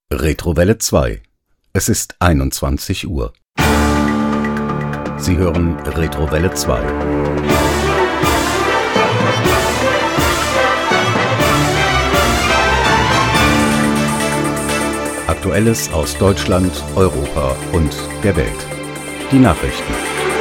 Retrowelle 2. Es ist 21 Uhr. Sie hören Retrowelle 2. Aktuelles aus Deutschland, Europa und der Welt. Die Nachrichten.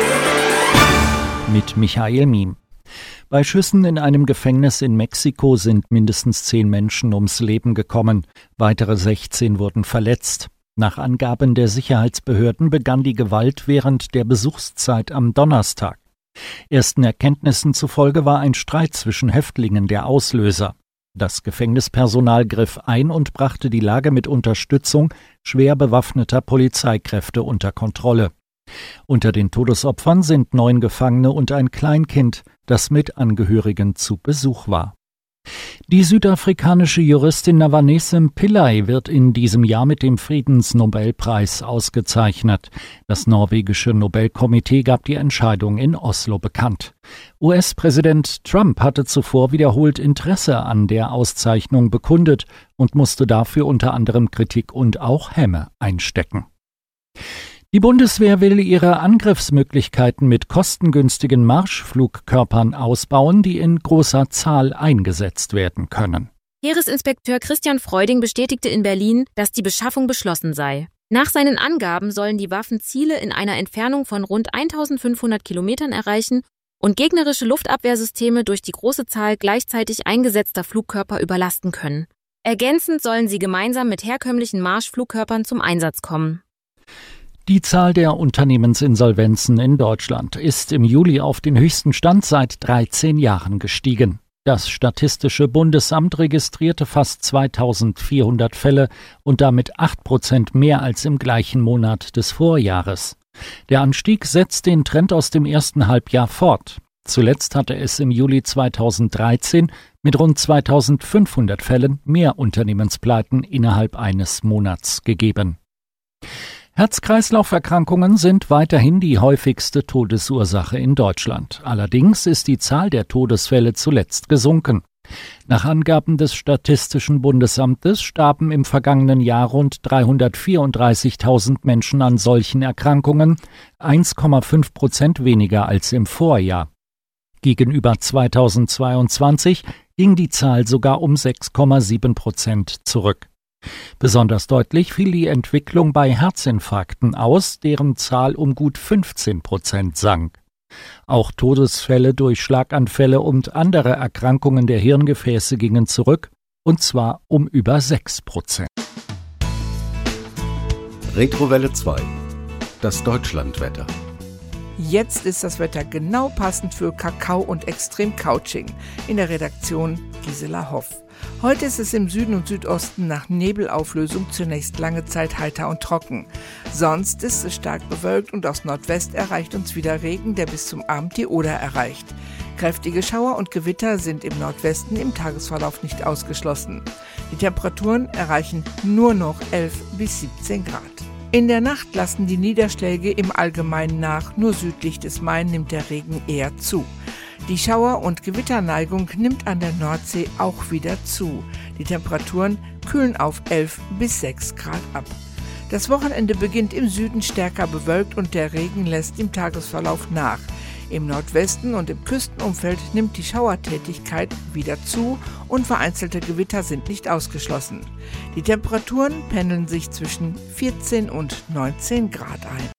Mit Michael Miem. Bei Schüssen in einem Gefängnis in Mexiko sind mindestens 10 Menschen ums Leben gekommen. Weitere 16 wurden verletzt. Nach Angaben der Sicherheitsbehörden begann die Gewalt während der Besuchszeit am Donnerstag. Ersten Erkenntnissen zufolge war ein Streit zwischen Häftlingen der Auslöser. Das Gefängnispersonal griff ein und brachte die Lage mit Unterstützung schwer bewaffneter Polizeikräfte unter Kontrolle. Unter den Todesopfern sind 9 Gefangene und ein Kleinkind, das mit Angehörigen zu Besuch war. Die südafrikanische Juristin Navanese Pillay wird in diesem Jahr mit dem Friedensnobelpreis ausgezeichnet. Das norwegische Nobelkomitee gab die Entscheidung in Oslo bekannt. US-Präsident Trump hatte zuvor wiederholt Interesse an der Auszeichnung bekundet und musste dafür unter anderem Kritik und auch Häme einstecken. Die Bundeswehr will ihre Angriffsmöglichkeiten mit kostengünstigen Marschflugkörpern ausbauen, die in großer Zahl eingesetzt werden können. Heeresinspekteur Christian Freuding bestätigte in Berlin, dass die Beschaffung beschlossen sei. Nach seinen Angaben sollen die Waffen Ziele in einer Entfernung von rund 1500 Kilometern erreichen und gegnerische Luftabwehrsysteme durch die große Zahl gleichzeitig eingesetzter Flugkörper überlasten können. Ergänzend sollen sie gemeinsam mit herkömmlichen Marschflugkörpern zum Einsatz kommen. Die Zahl der Unternehmensinsolvenzen in Deutschland ist im Juli auf den höchsten Stand seit 13 Jahren gestiegen. Das Statistische Bundesamt registrierte fast 2400 Fälle und damit 8% mehr als im gleichen Monat des Vorjahres. Der Anstieg setzt den Trend aus dem ersten Halbjahr fort. Zuletzt hatte es im Juli 2013 mit rund 2500 Fällen mehr Unternehmenspleiten innerhalb eines Monats gegeben. Herz-Kreislauf-Erkrankungen sind weiterhin die häufigste Todesursache in Deutschland. Allerdings ist die Zahl der Todesfälle zuletzt gesunken. Nach Angaben des Statistischen Bundesamtes starben im vergangenen Jahr rund 334.000 Menschen an solchen Erkrankungen, 1,5% weniger als im Vorjahr. Gegenüber 2022 ging die Zahl sogar um 6,7% zurück. Besonders deutlich fiel die Entwicklung bei Herzinfarkten aus, deren Zahl um gut 15% sank. Auch Todesfälle durch Schlaganfälle und andere Erkrankungen der Hirngefäße gingen zurück, und zwar um über 6%. Retrowelle 2. Das Deutschlandwetter. Jetzt ist das Wetter genau passend für Kakao und Extrem-Couching. In der Redaktion Gisela Hoff. Heute ist es im Süden und Südosten nach Nebelauflösung zunächst lange Zeit heiter und trocken. Sonst ist es stark bewölkt und aus Nordwest erreicht uns wieder Regen, der bis zum Abend die Oder erreicht. Kräftige Schauer und Gewitter sind im Nordwesten im Tagesverlauf nicht ausgeschlossen. Die Temperaturen erreichen nur noch 11 bis 17 Grad. In der Nacht lassen die Niederschläge im Allgemeinen nach, nur südlich des Main nimmt der Regen eher zu. Die Schauer- und Gewitterneigung nimmt an der Nordsee auch wieder zu. Die Temperaturen kühlen auf 11 bis 6 Grad ab. Das Wochenende beginnt im Süden stärker bewölkt und der Regen lässt im Tagesverlauf nach. Im Nordwesten und im Küstenumfeld nimmt die Schauertätigkeit wieder zu und vereinzelte Gewitter sind nicht ausgeschlossen. Die Temperaturen pendeln sich zwischen 14 und 19 Grad ein.